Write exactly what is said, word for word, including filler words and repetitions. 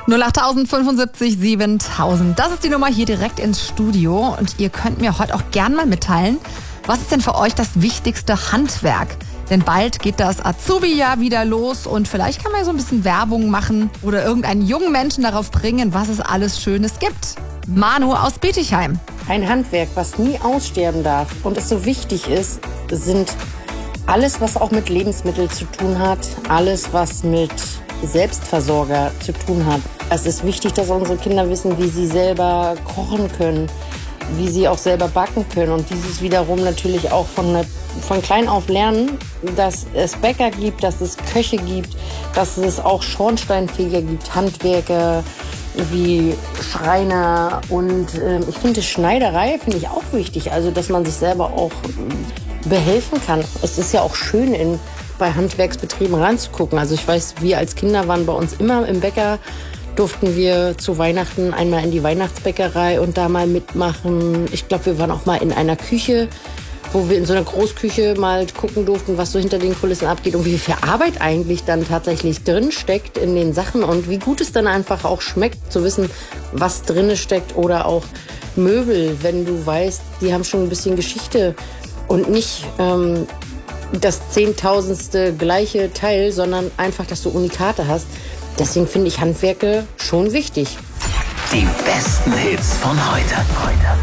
null acht fünfundsiebzig siebentausend. Das ist die Nummer hier direkt ins Studio. Und ihr könnt mir heute auch gern mal mitteilen, was ist denn für euch das wichtigste Handwerk? Denn bald geht das Azubi-Jahr wieder los und vielleicht kann man ja so ein bisschen Werbung machen oder irgendeinen jungen Menschen darauf bringen, was es alles Schönes gibt. Manu aus Bietigheim. Ein Handwerk, was nie aussterben darf und es so wichtig ist, sind alles, was auch mit Lebensmitteln zu tun hat, alles, was mit Selbstversorger zu tun hat. Es ist wichtig, dass unsere Kinder wissen, wie sie selber kochen können, wie sie auch selber backen können und dieses wiederum natürlich auch von, von klein auf lernen, dass es Bäcker gibt, dass es Köche gibt, dass es auch Schornsteinfeger gibt, Handwerker wie Schreiner und äh, ich finde Schneiderei finde ich auch wichtig, also dass man sich selber auch behelfen kann. Es ist ja auch schön in bei Handwerksbetrieben reinzugucken. Also ich weiß, wir als Kinder waren bei uns immer im Bäcker, durften wir zu Weihnachten einmal in die Weihnachtsbäckerei und da mal mitmachen. Ich glaube, wir waren auch mal in einer Küche, wo wir in so einer Großküche mal gucken durften, was so hinter den Kulissen abgeht und wie viel Arbeit eigentlich dann tatsächlich drin steckt in den Sachen und wie gut es dann einfach auch schmeckt, zu wissen, was drin steckt oder auch Möbel, wenn du weißt, die haben schon ein bisschen Geschichte und nicht ähm, das zehntausendste gleiche Teil, sondern einfach, dass du Unikate hast. Deswegen finde ich Handwerke schon wichtig. Die besten Hits von heute. heute.